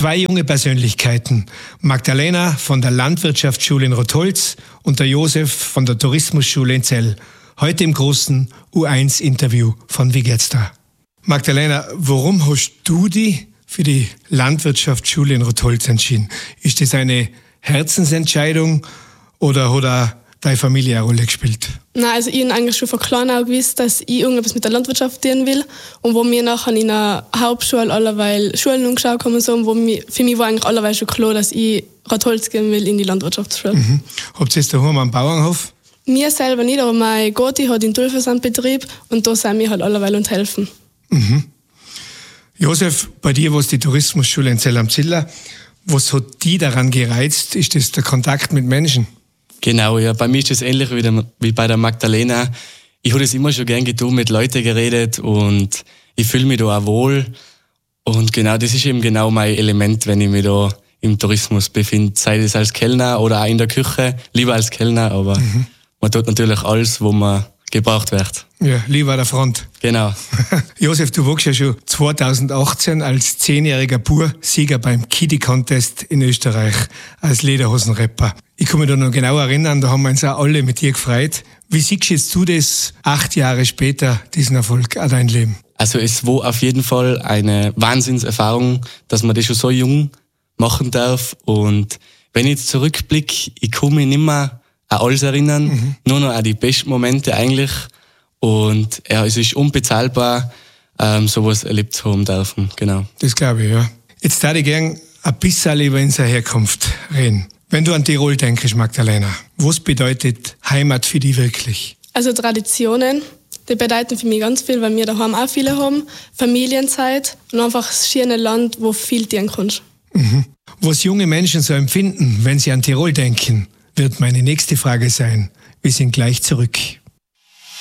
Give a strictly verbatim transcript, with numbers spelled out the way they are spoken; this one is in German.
Zwei junge Persönlichkeiten, Magdalena von der Landwirtschaftsschule in Rotholz und der Josef von der Tourismusschule in Zell. Heute im großen U eins Interview von Wie geht's da? Magdalena, warum hast du dich für die Landwirtschaftsschule in Rotholz entschieden? Ist das eine Herzensentscheidung oder hat auch deine Familie eine Rolle gespielt? Nein, also ich habe eigentlich schon von klein auf gewusst, dass ich irgendwas mit der Landwirtschaft tun will. Und wo wir nachher in einer Hauptschule allerweil Schulen angeschaut haben, und so, wo mir, für mich war eigentlich allerweil schon klar, dass ich Rotholz gehen will in die Landwirtschaftsschule. Mhm. Habt ihr jetzt daheim am Bauernhof? Mir selber nicht, aber mein Goti hat in Dulfersand Betrieb und da sind wir halt allerweil und helfen. Mhm. Josef, bei dir war es die Tourismusschule in Zell am Ziller. Was hat die daran gereizt? Ist das der Kontakt mit Menschen? Genau, ja. Bei mir ist das ähnlich wie, der, wie bei der Magdalena. Ich habe das immer schon gern getan, mit Leuten geredet und ich fühle mich da auch wohl. Und genau, das ist eben genau mein Element, wenn ich mich da im Tourismus befinde. Sei es als Kellner oder auch in der Küche. Lieber als Kellner, aber mhm. man tut natürlich alles, wo man gebraucht wird. Ja, lieber an der Front. Genau. Josef, du warst ja schon zweitausendachtzehn als zehnjähriger Bub Sieger beim Kiddie Contest in Österreich als Lederhosenrapper. Ich kann mich da noch genau erinnern, da haben wir uns auch alle mit dir gefreut. Wie siehst jetzt du das acht Jahre später, diesen Erfolg an dein Leben? Also es war auf jeden Fall eine Wahnsinnserfahrung, dass man das schon so jung machen darf. Und wenn ich jetzt zurückblicke, ich kann mich nicht mehr an alles erinnern, mhm. nur noch an die besten Momente eigentlich. Und ja, es ist unbezahlbar, ähm, sowas erlebt zu haben dürfen. Genau. Das glaube ich, ja. Jetzt würde ich gerne ein bisschen über unsere Herkunft reden. Wenn du an Tirol denkst, Magdalena, was bedeutet Heimat für dich wirklich? Also Traditionen, die bedeuten für mich ganz viel, weil wir daheim auch viele haben. Familienzeit und einfach das schöne Land, wo viel tun kannst. Mhm. Was junge Menschen so empfinden, wenn sie an Tirol denken, wird meine nächste Frage sein. Wir sind gleich zurück.